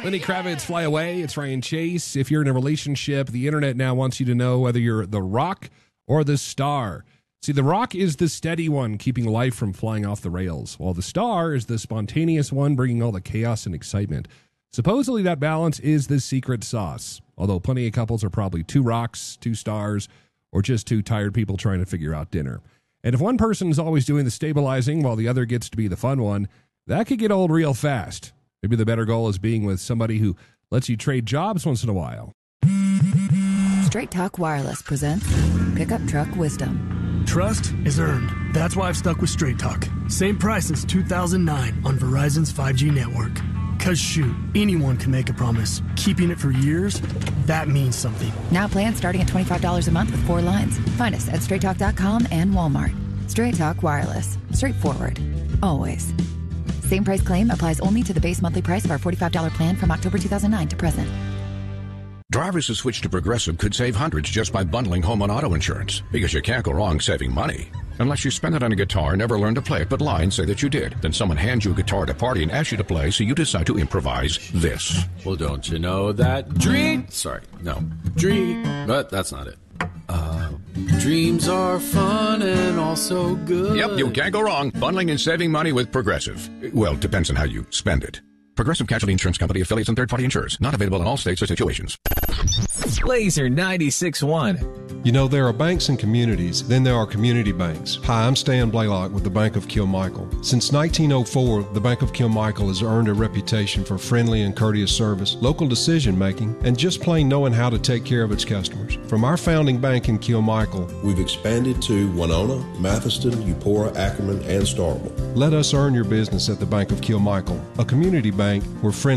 Lenny Kravitz, Fly Away. It's Ryan Chase. If you're in a relationship, the internet now wants you to know whether you're the rock or the star. See, the rock is the steady one, keeping life from flying off the rails, while the star is the spontaneous one, bringing all the chaos and excitement. Supposedly, that balance is the secret sauce, although plenty of couples are probably two rocks, two stars, or just two tired people trying to figure out dinner. And if one person is always doing the stabilizing while the other gets to be the fun one, that could get old real fast. Maybe the better goal is being with somebody who lets you trade jobs once in a while. Straight Talk Wireless presents Pickup Truck Wisdom. Trust is earned. That's why I've stuck with Straight Talk. Same price since 2009 on Verizon's 5G network. Cause shoot, anyone can make a promise. Keeping it for years, that means something. Now plans starting at $25 a month with 4 lines. Find us at straighttalk.com and Walmart. Straight Talk Wireless. Straightforward. Always. Same price claim applies only to the base monthly price of our $45 plan from October 2009 to present. Drivers who switch to Progressive could save hundreds just by bundling home and auto insurance, because you can't go wrong saving money. Unless you spend it on a guitar, never learn to play it, but lie and say that you did. Then someone hands you a guitar at a party and asks you to play, so you decide to improvise this. Well, don't you know that but that's not it. Dreams are fun and also good. Yep, you can't go wrong. Bundling and saving money with Progressive. Well, depends on how you spend it. Progressive Casualty Insurance Company, affiliates, and third-party insurers. Not available in all states or situations. Laser 96.1. You know, there are banks and communities, then there are community banks. Hi, I'm Stan Blaylock with the Bank of Kilmichael. Since 1904, the Bank of Kilmichael has earned a reputation for friendly and courteous service, local decision-making, and just plain knowing how to take care of its customers. From our founding bank in Kilmichael, we've expanded to Winona, Mathiston, Eupora, Ackerman, and Starkville. Let us earn your business at the Bank of Kilmichael, a community bank where friends